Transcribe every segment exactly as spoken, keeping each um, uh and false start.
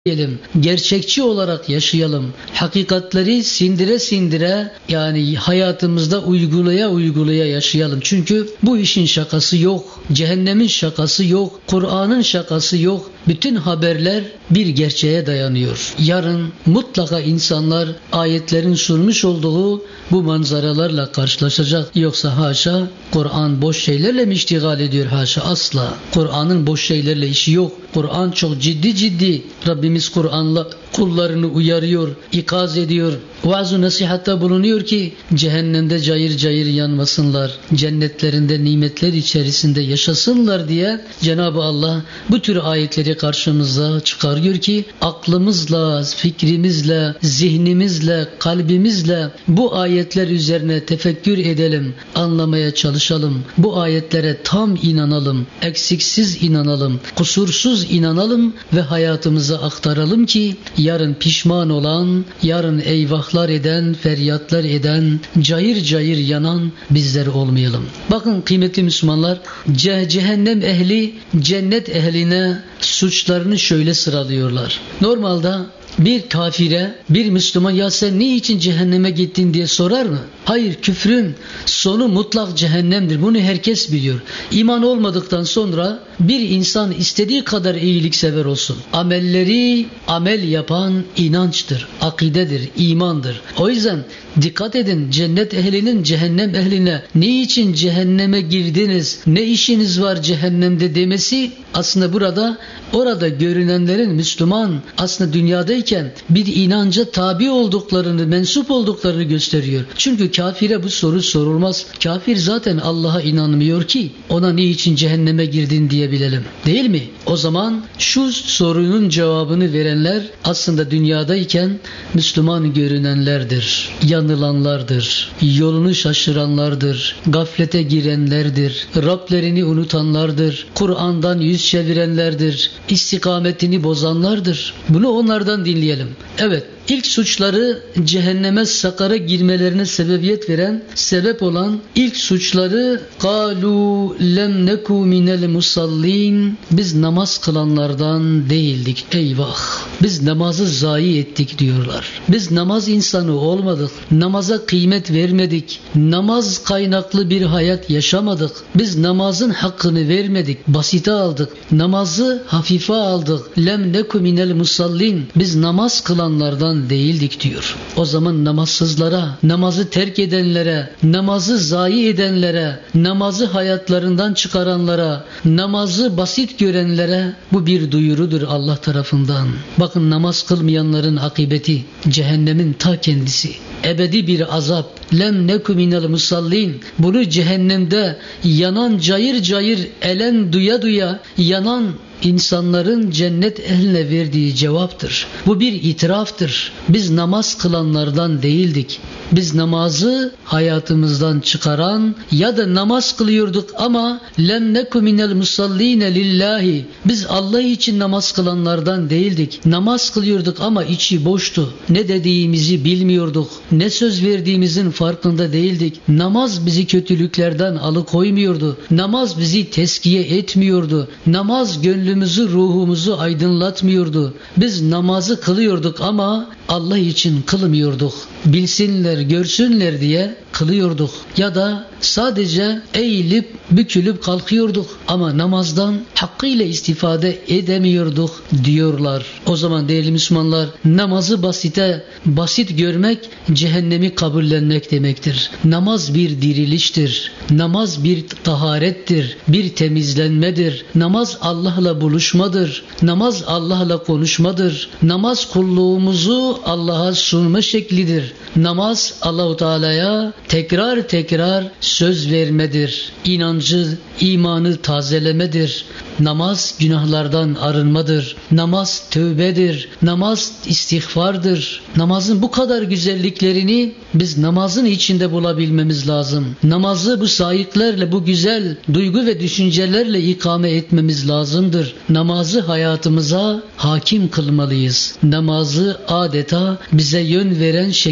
diyelim, gerçekçi olarak yaşayalım. Hakikatleri sindire sindire, yani hayatımızda uygulaya uygulaya yaşayalım. Çünkü bu işin şakası yok. Cehennemin şakası yok. Kur'an'ın şakası yok. Bütün haberler bir gerçeğe dayanıyor. Yarın mutlaka insanlar ayetlerin sunmuş olduğu bu manzaralarla karşılaşacak. Yoksa haşa, Kur'an boş şeylerle mi iştigal ediyor? Haşa, asla. Kur'an'ın boş şeylerle işi yok. Kur'an çok ciddi ciddi. Rabbimiz Kur'an'la kullarını uyarıyor, ikaz ediyor. Vaaz-ı nasihatta bulunuyor ki cehennemde cayır cayır yanmasınlar. Cennetlerinde nimetler içerisinde yaşasınlar diye Cenab-ı Allah bu tür ayetleri karşımıza çıkarıyor ki aklımızla, fikrimizle, zihnimizle, kalbimizle bu ayetler üzerine tefekkür edelim, anlamaya çalışalım. Bu ayetlere tam inanalım, eksiksiz inanalım, kusursuz inanalım ve hayatımıza aktaralım ki yarın pişman olan, yarın eyvahlar eden, feryatlar eden, cayır cayır yanan bizler olmayalım. Bakın kıymetli Müslümanlar, ce- cehennem ehli cennet ehline suçlarını şöyle sıralıyorlar. Normalde bir kafire, bir Müslüman ya sen niçin cehenneme gittin diye sorar mı? Hayır, küfrün sonu mutlak cehennemdir. Bunu herkes biliyor. İman olmadıktan sonra bir insan istediği kadar iyiliksever olsun. Amelleri amel yapan inançtır, akidedir, imandır. O yüzden dikkat edin, cennet ehlinin cehennem ehline niçin cehenneme girdiniz, ne işiniz var cehennemde demesi aslında burada orada görünenlerin Müslüman aslında dünyadayken bir inanca tabi olduklarını, mensup olduklarını gösteriyor. Çünkü kafire bu soru sorulmaz. Kafir zaten Allah'a inanmıyor ki ona niçin cehenneme girdin diyebilelim. Değil mi? O zaman şu sorunun cevabını verenler aslında dünyadayken Müslüman görünenlerdir. Yanılanlardır. Yolunu şaşıranlardır. Gaflete girenlerdir. Rablerini unutanlardır. Kur'an'dan yüz çevirenlerdir. İstikametini bozanlardır. Bunu onlardan dinleyelim. Evet, ilk suçları cehenneme, sakara girmelerine sebebiyet veren, sebep olan ilk suçları قَالُوا لَمْ نَكُوا مِنَ الْمُصَلِّينَ Biz namaz kılanlardan değildik. Eyvah! Biz namazı zayi ettik diyorlar. Biz namaz insanı olmadık. Namaza kıymet vermedik. Namaz kaynaklı bir hayat yaşamadık. Biz namazın hakkını vermedik. Basite aldık. Namazı hafife aldık. لَمْ نَكُوا مِنَ الْمُصَلِّينَ Biz namaz kılanlardan değildik diyor. O zaman namazsızlara, namazı terk edenlere, namazı zayi edenlere, namazı hayatlarından çıkaranlara, namazı basit görenlere bu bir duyurudur Allah tarafından. Bakın, namaz kılmayanların akıbeti cehennemin ta kendisi. Ebedi bir azap. Lem neku minel musallin. Bunu cehennemde yanan, cayır cayır elem duya duya yanan İnsanların cennet ehline verdiği cevaptır. Bu bir itiraftır. Biz namaz kılanlardan değildik. Biz namazı hayatımızdan çıkaran ya da namaz kılıyorduk ama lem neku minel musalline lillahi. Biz Allah için namaz kılanlardan değildik. Namaz kılıyorduk ama içi boştu. Ne dediğimizi bilmiyorduk. Ne söz verdiğimizin farkında değildik. Namaz bizi kötülüklerden alıkoymuyordu. Namaz bizi teskiye etmiyordu. Namaz gönlümüzü, ruhumuzu aydınlatmıyordu. Biz namazı kılıyorduk ama Allah için kılmıyorduk. Bilsinler, görsünler diye kılıyorduk. Ya da sadece eğilip bükülüp kalkıyorduk ama namazdan hakkıyla istifade edemiyorduk diyorlar. O zaman değerli Müslümanlar, namazı basite, basit görmek cehennemi kabullenmek demektir. Namaz bir diriliştir. Namaz bir taharettir. Bir temizlenmedir. Namaz Allah'la buluşmadır. Namaz Allah'la konuşmadır. Namaz kulluğumuzu Allah'a sunma şeklidir. Namaz Allah-u Teala'ya tekrar tekrar söz vermedir. İnancı, imanı tazelemedir. Namaz günahlardan arınmadır. Namaz tövbedir. Namaz istiğfardır. Namazın bu kadar güzelliklerini biz namazın içinde bulabilmemiz lazım. Namazı bu sayıklarla, bu güzel duygu ve düşüncelerle ikame etmemiz lazımdır. Namazı hayatımıza hakim kılmalıyız. Namazı adeta bize yön veren şekil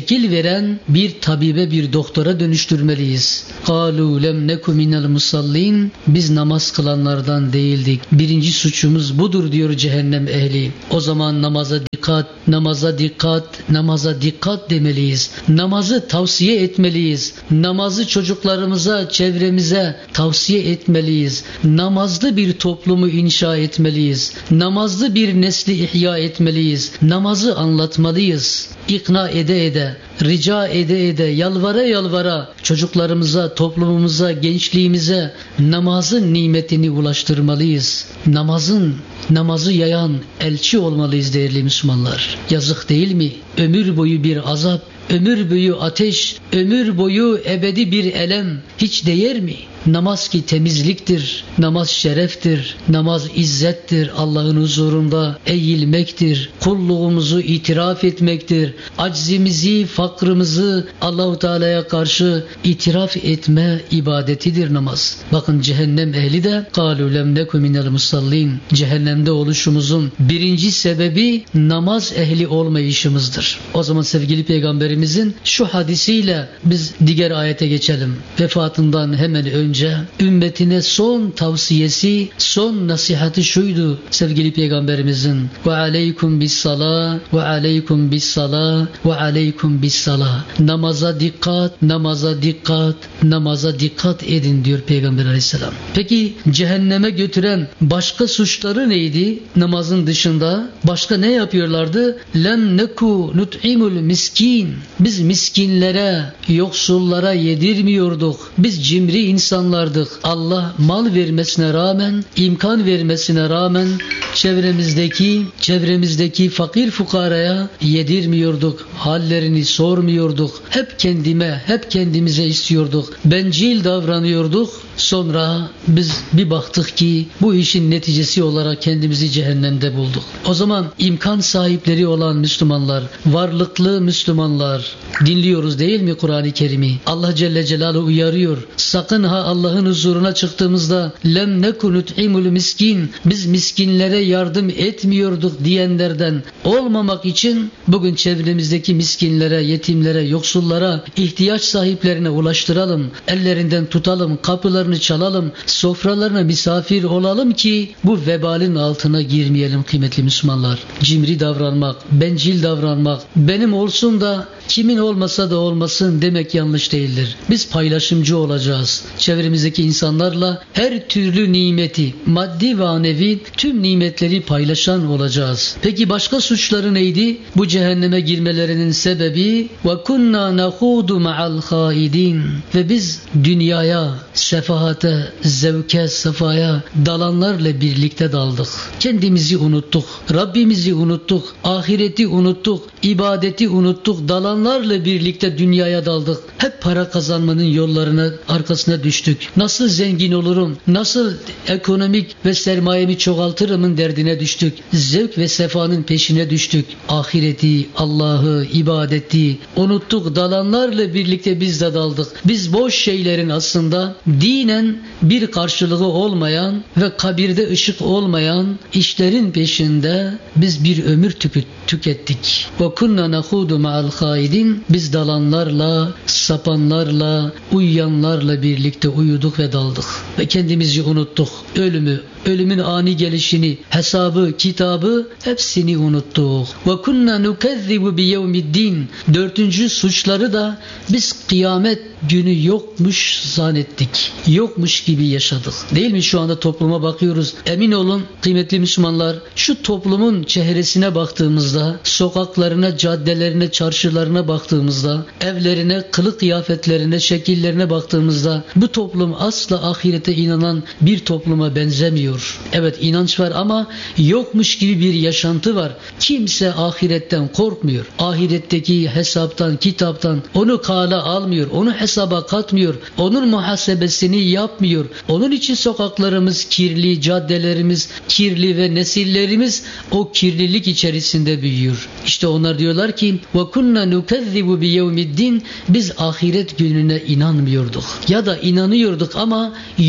şekil veren bir tabibe, bir doktora dönüştürmeliyiz. قَالُوا لَمْ نَكُ مِنَ الْمُصَلِّينَ Biz namaz kılanlardan değildik. Birinci suçumuz budur diyor cehennem ehli. O zaman namaza dikkat, namaza dikkat, namaza dikkat demeliyiz. Namazı tavsiye etmeliyiz. Namazı çocuklarımıza, çevremize tavsiye etmeliyiz. Namazlı bir toplumu inşa etmeliyiz. Namazlı bir nesli ihya etmeliyiz. Namazı anlatmalıyız. İkna ede ede, rica ede ede, yalvara yalvara çocuklarımıza, toplumumuza, gençliğimize namazın nimetini ulaştırmalıyız. Namazın, namazı yayan elçi olmalıyız değerli Müslümanlar. Yazık değil mi? Ömür boyu bir azap, ömür boyu ateş, ömür boyu ebedi bir elem hiç değer mi? Namaz ki temizliktir, namaz şereftir, namaz izzettir, Allah'ın huzurunda eğilmektir, kulluğumuzu itiraf etmektir, aczimizi, fakrımızı Allah-u Teala'ya karşı itiraf etme ibadetidir namaz. Bakın cehennem ehli de قَالُوا لَمْ نَكُ مِنَ الْمُصَلِّينَ Cehennemde oluşumuzun birinci sebebi namaz ehli olmayışımızdır. O zaman sevgili Peygamberimizin şu hadisiyle biz diğer ayete geçelim. Vefatından hemen önce önce ümmetine son tavsiyesi, son nasihati şuydu sevgili Peygamberimizin. Ve aleykum bis sala, ve aleykum bis sala, ve aleykum bis sala. Namaza dikkat, namaza dikkat, namaza dikkat edin diyor Peygamber Aleyhisselam. Peki cehenneme götüren başka suçları neydi? Namazın dışında başka ne yapıyorlardı? Lem neku nut'imul miskin. Biz miskinlere, yoksullara yedirmiyorduk. Biz cimri insanlardık. Allah mal vermesine rağmen, imkan vermesine rağmen çevremizdeki çevremizdeki fakir fukaraya yedirmiyorduk. Hallerini sormuyorduk. Hep kendime, hep kendimize istiyorduk. Bencil davranıyorduk. Sonra biz bir baktık ki bu işin neticesi olarak kendimizi cehennemde bulduk. O zaman imkan sahipleri olan Müslümanlar, varlıklı Müslümanlar, dinliyoruz değil mi Kur'an-ı Kerim'i? Allah Celle Celaluhu uyarıyor. Sakın ha Allah'ın huzuruna çıktığımızda lem neku nut'imul miskin, biz miskinlere yardım etmiyorduk diyenlerden olmamak için bugün çevremizdeki miskinlere, yetimlere, yoksullara, ihtiyaç sahiplerine ulaştıralım. Ellerinden tutalım, kapılarını çalalım, sofralarına misafir olalım ki bu vebalin altına girmeyelim kıymetli Müslümanlar. Cimri davranmak, bencil davranmak, benim olsun da kimin olmasa da olmasın demek yanlış değildir. Biz paylaşımcı olacağız. Çevremizdeki insanlarla her türlü nimeti, maddi ve manevi tüm nimetleri paylaşan olacağız. Peki başka suçları neydi? Bu cehenneme girmelerinin sebebi ve kunna nahudu ma'al haidin. Ve biz dünyaya, sefahate, zevke, sefaya dalanlarla birlikte daldık. Kendimizi unuttuk. Rabbimizi unuttuk. Ahireti unuttuk. İbadeti unuttuk. Dalanlarla birlikte dünyaya daldık. Hep para kazanmanın yollarına, arkasına düştük. Nasıl zengin olurum? Nasıl ekonomik ve sermayemi çoğaltırımın derdine düştük. Zevk ve sefanın peşine düştük. Ahireti, Allah'ı, ibadeti unuttuk. Dalanlarla birlikte biz de daldık. Biz boş şeylerin aslında dinen bir karşılığı olmayan ve kabirde ışık olmayan işlerin peşinde biz bir ömür tükettik. Ve kunna nahudu ma'al haidin, biz dalanlarla, sapanlarla, uyuyanlarla birlikte uyuduk ve daldık. Ve kendimizi unuttuk. Ölümü, ölümün ani gelişini, hesabı, kitabı hepsini unuttuk. Ve kunna nukezzibu bi yevmiddin. Dördüncü suçları da biz kıyamet günü yokmuş zannettik. Yokmuş gibi yaşadık. Değil mi? Şu anda topluma bakıyoruz. Emin olun kıymetli Müslümanlar, şu toplumun çehresine baktığımızda, sokaklarına, caddelerine, çarşılarına baktığımızda, evlerine, kılık kıyafetlerine, şekillerine baktığımızda bu toplum asla ahirete inanan bir topluma benzemiyor. Evet, inanç var ama yokmuş gibi bir yaşantı var. Kimse ahiretten korkmuyor. Ahiretteki hesaptan, kitaptan onu kala almıyor. Onu hesaba katmıyor. Onun muhasebesini yapmıyor. Onun için sokaklarımız kirli, caddelerimiz kirli ve nesillerimiz o kirlilik içerisinde büyüyor. İşte onlar diyorlar ki وَكُنَّا نُكَذِّبُ بِيَوْمِ الدِّينِ Biz ahiret gününe inanmıyorduk. Ya da inanıyorduk ama yok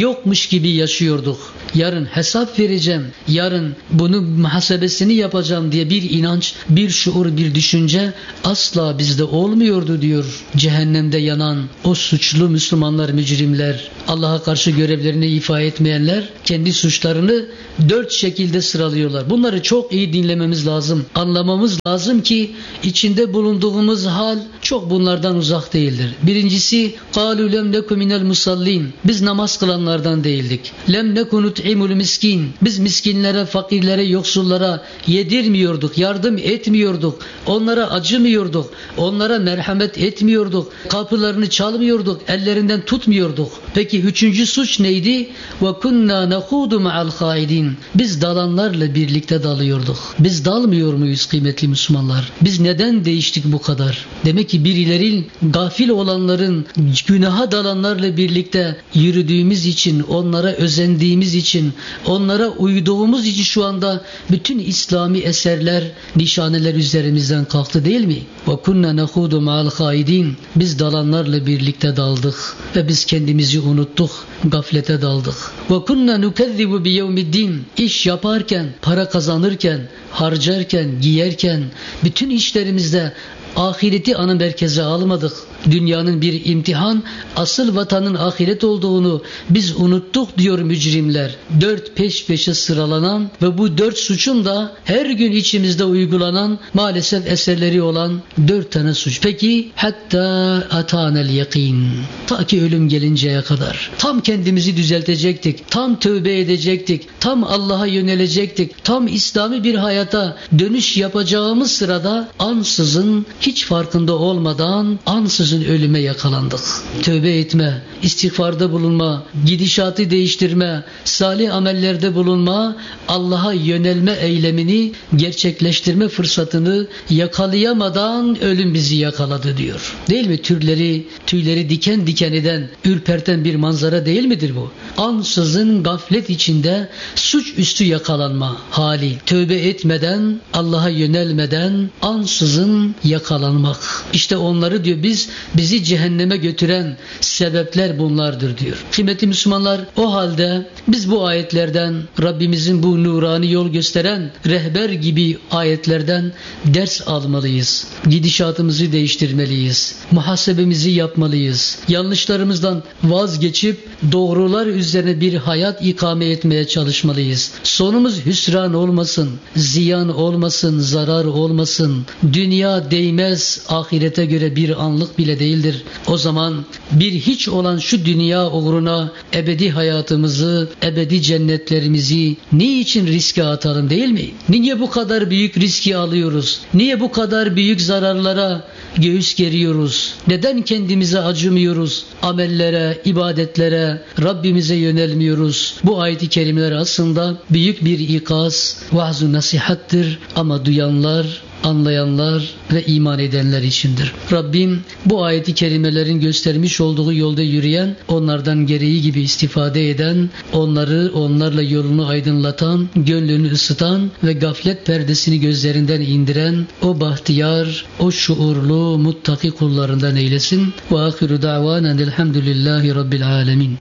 yokmuş gibi yaşıyorduk. Yarın hesap vereceğim, yarın bunun muhasebesini yapacağım diye bir inanç, bir şuur, bir düşünce asla bizde olmuyordu diyor. Cehennemde yanan o suçlu Müslümanlar, mücrimler, Allah'a karşı görevlerini ifa etmeyenler kendi suçlarını dört şekilde sıralıyorlar. Bunları çok iyi dinlememiz lazım, anlamamız lazım ki içinde bulunduğumuz hal çok bunlardan uzak değildir. Birincisi, قَالُوا لَمْ نَكُ مِنَ الْمُصَلِّينَ Biz namaz kılanlardan değildik. لَمْ نَكُ نُطْعِمُ الْمِسْكِينَ Biz miskinlere, fakirlere, yoksullara yedirmiyorduk, yardım etmiyorduk, onlara acımıyorduk, onlara merhamet etmiyorduk, kapılarını çalmıyorduk, ellerinden tutmuyorduk. Peki üçüncü suç neydi? وَكُنَّا نَخُودُ مَعَ الْخَائِدِينَ Biz dalanlarla birlikte dalıyorduk. Biz dalmıyor muyuz kıymetli Müslümanlar? Biz neden değiştik bu kadar? Demek ki birilerin, gafil olanların, günaha dalanlarla birlikte yürüdüğümüz için, onlara özendiğimiz için, onlara uyduğumuz için şu anda bütün İslami eserler, nişaneler üzerimizden kalktı değil mi? وَكُنَّا نَخُودُ مَعَ الْخَائِدِينَ Biz dalanlarla birlikte daldık ve biz kendimizi unuttuk, gaflete daldık. وَكُنَّا نُكَذِّبُ بِيَوْمِ الدِّينَ İş yaparken, para kazanırken, harcarken, giyerken, bütün işlerimizde ahireti ana merkeze almadık. Dünyanın bir imtihan, asıl vatanın ahiret olduğunu biz unuttuk diyor mücrimler. Dört peş peşe sıralanan ve bu dört suçun da her gün içimizde uygulanan maalesef eserleri olan dört tane suç. Peki hatta atanel yakin. Ta ki ölüm gelinceye kadar. Tam kendimizi düzeltecektik. Tam tövbe edecektik. Tam Allah'a yönelecektik. Tam İslami bir hayata dönüş yapacağımız sırada ansızın hiç farkında olmadan ansızın ölüme yakalandık. Tövbe etme, istiğfarda bulunma, gidişatı değiştirme, salih amellerde bulunma, Allah'a yönelme eylemini gerçekleştirme fırsatını yakalayamadan ölüm bizi yakaladı diyor. Değil mi? Türleri, tüyleri diken diken eden, ürperten bir manzara değil midir bu? Ansızın gaflet içinde suç üstü yakalanma hali. Tövbe etmeden, Allah'a yönelmeden ansızın yakalanmak. İşte onları diyor biz, bizi cehenneme götüren sebepler bunlardır diyor. Kıymetli Müslümanlar, o halde biz bu ayetlerden, Rabbimizin bu nurani yol gösteren rehber gibi ayetlerden ders almalıyız. Gidişatımızı değiştirmeliyiz. Muhasebemizi yapmalıyız. Yanlışlarımızdan vazgeçip doğrular üzerine bir hayat ikame etmeye çalışmalıyız. Sonumuz hüsran olmasın, ziyan olmasın, zarar olmasın. Dünya değmez, ahirete göre bir anlık bile değildir. O zaman bir hiç olan şu dünya uğruna ebedi hayatımızı, ebedi cennetlerimizi niçin riske atalım değil mi? Niye bu kadar büyük riski alıyoruz? Niye bu kadar büyük zararlara göğüs geriyoruz? Neden kendimize acımıyoruz? Amellere, ibadetlere, Rabbimize yönelmiyoruz. Bu ayet-i kerimeler aslında büyük bir ikaz, vaaz-ı nasihattır ama duyanlar, anlayanlar ve iman edenler içindir. Rabbim bu ayet-i kerimelerin göstermiş olduğu yolda yürüyen, onlardan gereği gibi istifade eden, onları onlarla yolunu aydınlatan, gönlünü ısıtan ve gaflet perdesini gözlerinden indiren o bahtiyar, o şuurlu, muttaki kullarından eylesin. Ve ahiru da'vanen elhamdülillahi rabbil alemin.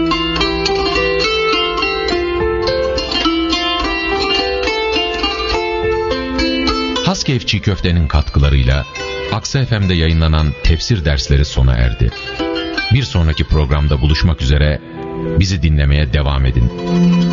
Haskef Çiğ Köfte'nin katkılarıyla Aksa F M'de yayınlanan tefsir dersleri sona erdi. Bir sonraki programda buluşmak üzere, bizi dinlemeye devam edin.